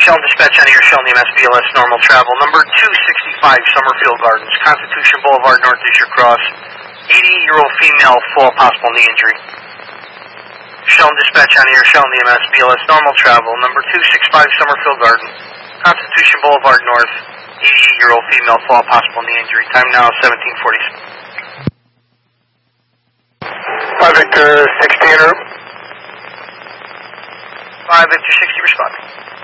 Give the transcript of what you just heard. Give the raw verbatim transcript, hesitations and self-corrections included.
Sheldon Dispatch on air, Sheldon E M S, B L S, normal travel. Number two sixty-five, Summerfield Gardens, Constitution Boulevard, North as you cross. eighty-year-old female, full possible knee injury. Sheldon Dispatch on air, Sheldon E M S, B L S, normal travel. Number two sixty-five, Summerfield Gardens, Constitution Boulevard, North. eighty-year-old female, full possible knee injury. Time now, seventeen forty-six. five Victor sixty, enter. five Victor sixty, responding.